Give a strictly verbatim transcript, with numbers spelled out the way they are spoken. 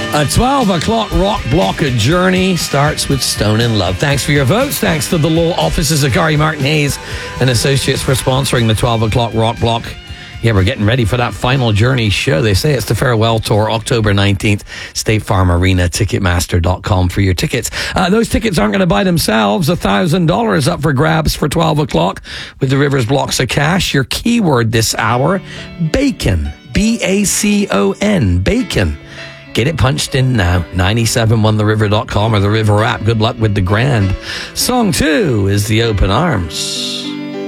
A twelve o'clock rock block journey starts with Stone in Love. Thanks for your votes. Thanks to the law offices of Gary Martin Hayes and Associates for sponsoring the twelve o'clock rock block. Yeah, we're getting ready for that final journey show. They say it's the farewell tour, October nineteenth, State Farm Arena, Ticketmaster dot com for your tickets. Uh, those tickets aren't going to buy themselves. one thousand dollars up for grabs for twelve o'clock with the Rivers blocks of cash. Your keyword this hour, bacon. B A C O N, bacon. Get it punched in now. nine seven one the river dot com or the River app. Good luck with the grand. Song two is The Open Arms.